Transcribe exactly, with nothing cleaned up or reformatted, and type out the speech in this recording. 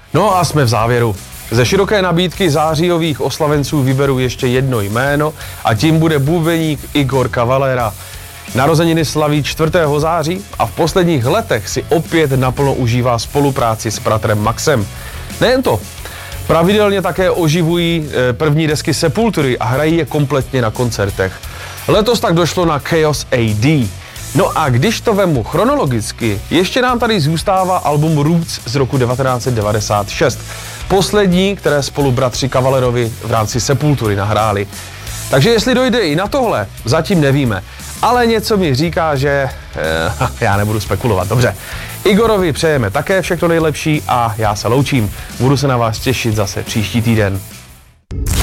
No a jsme v závěru. Ze široké nabídky zářijových oslavenců vyberu ještě jedno jméno a tím bude bubeník Igor Cavalera. Narozeniny slaví čtvrtého září a v posledních letech si opět naplno užívá spolupráci s bratrem Maxem. Nejen to, pravidelně také oživují první desky Sepultury a hrají je kompletně na koncertech. Letos tak došlo na Chaos A D. No a když to vemu chronologicky, ještě nám tady zůstává album Roots z roku devatenáct set devadesát šest. Poslední, které spolu bratři Cavalerovi v rámci Sepultury nahráli. Takže jestli dojde i na tohle, zatím nevíme. Ale něco mi říká, že... Eh, já nebudu spekulovat, dobře. Igorovi přejeme také všechno nejlepší a já se loučím. Budu se na vás těšit zase příští týden.